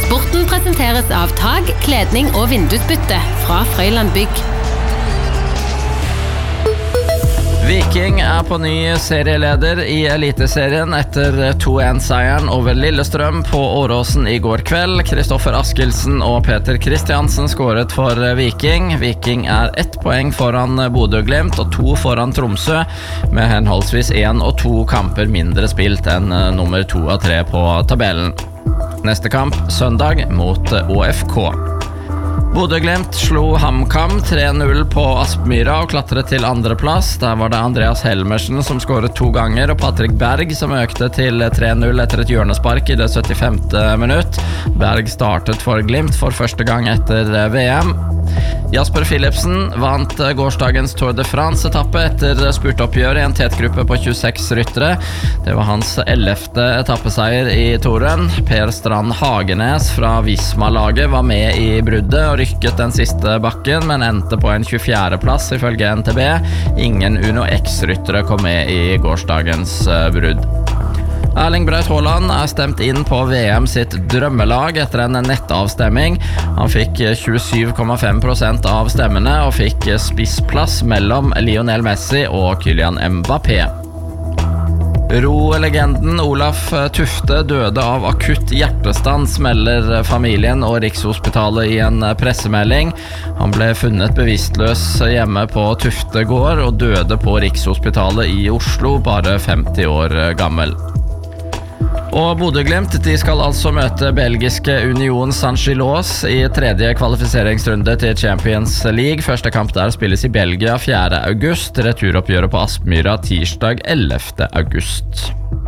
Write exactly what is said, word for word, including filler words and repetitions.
Sporten presenteres av tag, kledning og vindusbytte fra Frøyland Bygg. Viking er på ny serieleder i Eliteserien etter to en-seieren over Lillestrøm på Åråsen i går kveld. Kristoffer Askildsen og Peter Kristiansen skåret for Viking. Viking er ett poeng foran Bodø/Glimt og to foran Tromsø, med henholdsvis en og to kamper mindre spilt enn nummer to og tre på tabellen. Neste kamp søndag mot Å F K. Bodø/Glimt slo HamKam tre null på Aspmyra og klatret til andreplass. Der var det Andreas Helmersen som skåret to ganger, og Patrick Berg som økte til tre null etter et hjørnespark i det syttifemte minutt. Berg startet for Glimt for første gang etter V M. Jasper Philipsen vant gårsdagens Tour de France-etappe etter spurtoppgjør i en tetgruppe på tjueseks ryttere. Det var hans ellevte etappeseier i Touren. Per Strand Hagenes fra Visma-laget var med i bruddet og rykket den siste bakken, men endte på en tjuefjerde plass ifølge N T B. Ingen Uno X-ryttere kom med i gårsdagens brudd. Erling Braut Haaland er stemt inn på V M sitt drømmelag etter en nettavstemming. Han fikk tjuesju komma fem prosent av stemmene og fikk spissplass mellom Lionel Messi og Kylian Mbappé. Ro-legenden Olaf Tufte døde av akutt hjertestans, melder familien og Rikshospitalet i en pressemelding. Han ble funnet bevisstløs hjemme på Tufte gård og døde på Rikshospitalet i Oslo, bare femti år gammel. Og Bodø/Glimt, de skal altså møte belgiske Union Saint-Gilloise i tredje kvalifiseringsrunde til Champions League. Første kamp der spilles i Belgia fjerde august, returoppgjøret på Aspmyra tirsdag ellevte august.